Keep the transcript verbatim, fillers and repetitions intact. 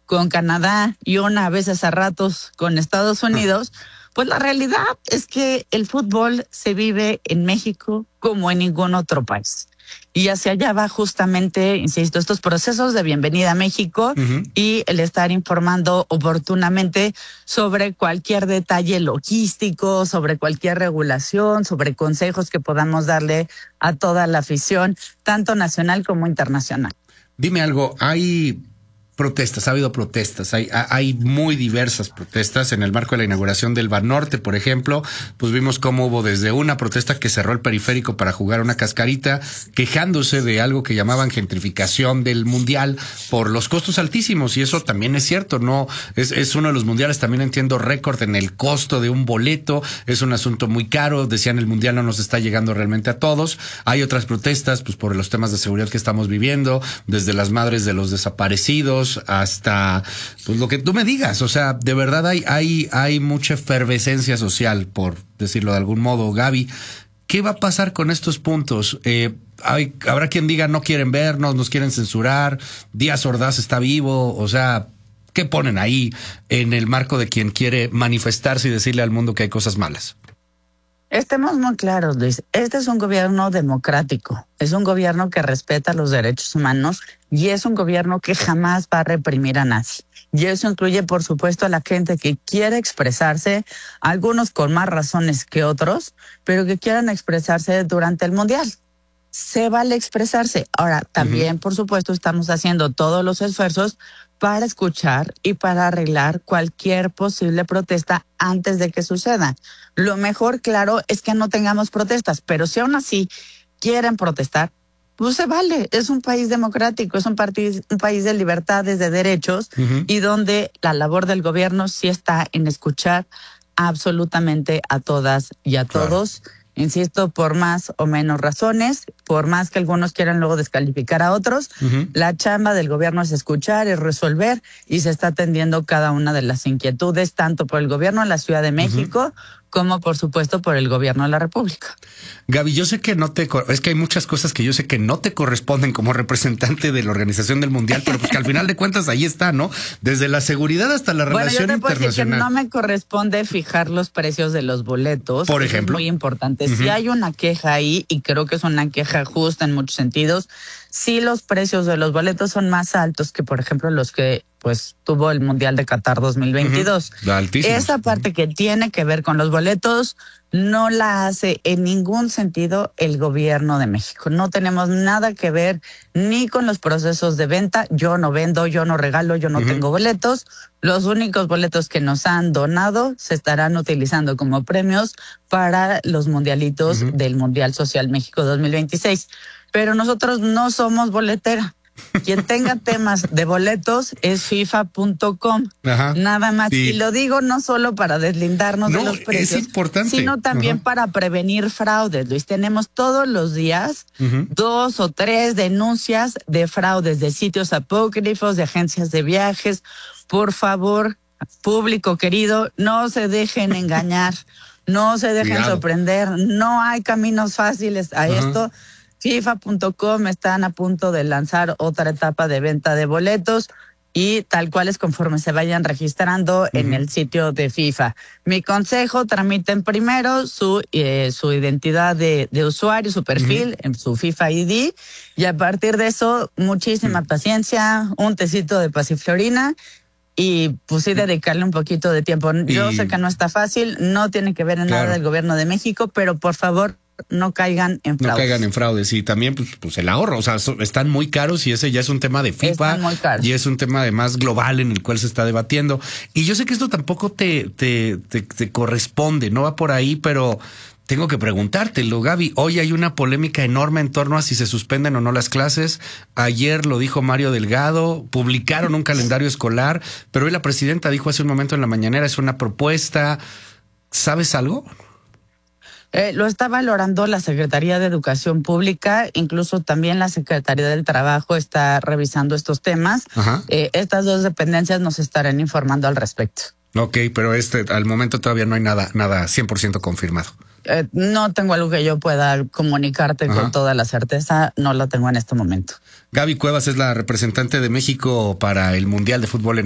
con Canadá y una a veces a ratos con Estados Unidos, pues la realidad es que el fútbol se vive en México como en ningún otro país. Y hacia allá va justamente, insisto, estos procesos de bienvenida a México uh-huh. y el estar informando oportunamente sobre cualquier detalle logístico, sobre cualquier regulación, sobre consejos que podamos darle a toda la afición, tanto nacional como internacional. Dime algo, hay protestas, ha habido protestas, hay, hay muy diversas protestas. En el marco de la inauguración del Banorte, por ejemplo, pues vimos cómo hubo desde una protesta que cerró el periférico para jugar una cascarita, quejándose de algo que llamaban gentrificación del mundial por los costos altísimos, y eso también es cierto, no es, es uno de los mundiales, también entiendo, récord en el costo de un boleto, es un asunto muy caro, decían el mundial no nos está llegando realmente a todos. Hay otras protestas, pues por los temas de seguridad que estamos viviendo, desde las madres de los desaparecidos hasta pues lo que tú me digas. O sea, de verdad hay, hay, hay mucha efervescencia social, por decirlo de algún modo. Gaby, ¿qué va a pasar con estos puntos? Eh, hay, habrá quien diga no quieren vernos, nos quieren censurar, Díaz Ordaz está vivo, o sea, ¿qué ponen ahí en el marco de quien quiere manifestarse y decirle al mundo que hay cosas malas? Estemos muy claros, Luis. Este es un gobierno democrático, es un gobierno que respeta los derechos humanos y es un gobierno que jamás va a reprimir a nadie. Y eso incluye, por supuesto, a la gente que quiere expresarse, algunos con más razones que otros, pero que quieran expresarse durante el Mundial. Se vale expresarse. Ahora, también, uh-huh. por supuesto, estamos haciendo todos los esfuerzos para escuchar y para arreglar cualquier posible protesta antes de que suceda. Lo mejor, claro, es que no tengamos protestas, pero si aún así quieren protestar, pues se vale. Es un país democrático, es un, país, un país de libertades, de derechos, uh-huh. y donde la labor del gobierno sí está en escuchar absolutamente a todas y a claro. todos. Insisto, por más o menos razones, por más que algunos quieran luego descalificar a otros, uh-huh. la chamba del gobierno es escuchar, es resolver, y se está atendiendo cada una de las inquietudes, tanto por el gobierno de la Ciudad de México, uh-huh. como por supuesto por el gobierno de la República. Gaby, yo sé que no te, es que hay muchas cosas que yo sé que no te corresponden como representante de la Organización del Mundial, pero pues que al final de cuentas ahí está, ¿no? Desde la seguridad hasta la bueno, relación yo te puedo internacional. Decir que no me corresponde fijar los precios de los boletos. Por ejemplo. Es muy importante. Uh-huh. Si hay una queja ahí, y creo que es una queja justa en muchos sentidos, si los precios de los boletos son más altos que, por ejemplo, los que pues tuvo el Mundial de Qatar dos mil veintidós. Uh-huh. Altísimo. Esa parte que tiene que ver con los boletos no la hace en ningún sentido el gobierno de México. No tenemos nada que ver ni con los procesos de venta. Yo no vendo, yo no regalo, yo no uh-huh. tengo boletos. Los únicos boletos que nos han donado se estarán utilizando como premios para los mundialitos uh-huh. del Mundial Social México dos mil veintiséis. Pero nosotros no somos boletera. Quien tenga temas de boletos es FIFA punto com. Ajá, nada más. Sí. Y lo digo no solo para deslindarnos no, de los precios, es importante. sino también Ajá. para prevenir fraudes, Luis. Tenemos todos los días uh-huh. dos o tres denuncias de fraudes de sitios apócrifos, de agencias de viajes. Por favor, público querido, no se dejen engañar, no se dejen Cuidado. sorprender. No hay caminos fáciles a uh-huh. esto. FIFA punto com están a punto de lanzar otra etapa de venta de boletos y tal cual es conforme se vayan registrando uh-huh. en el sitio de FIFA. Mi consejo, tramiten primero su eh, su identidad de, de usuario, su perfil, uh-huh. en su FIFA I D, y a partir de eso, muchísima uh-huh. paciencia, un tecito de pasiflorina y pues sí dedicarle un poquito de tiempo. Yo y... sé que no está fácil, no tiene que ver en claro. nada del gobierno de México, pero por favor, no caigan en fraudes. No caigan en fraudes. Y también, pues, pues el ahorro. O sea, so, están muy caros y ese ya es un tema de FIFA. Están muy caros. Y es un tema además global en el cual se está debatiendo. Y yo sé que esto tampoco te, te, te, te corresponde, no va por ahí, pero tengo que preguntártelo, Gaby. Hoy hay una polémica enorme en torno a si se suspenden o no las clases. Ayer lo dijo Mario Delgado, publicaron un calendario escolar, pero hoy la presidenta dijo hace un momento en la mañanera, es una propuesta. ¿Sabes algo? Eh, lo está valorando la Secretaría de Educación Pública, incluso también la Secretaría del Trabajo está revisando estos temas. Eh, estas dos dependencias nos estarán informando al respecto. Ok, pero este al momento todavía no hay nada, nada cien por ciento confirmado. Eh, no tengo algo que yo pueda comunicarte Ajá. con toda la certeza, no la tengo en este momento. Gaby Cuevas es la representante de México para el Mundial de Fútbol en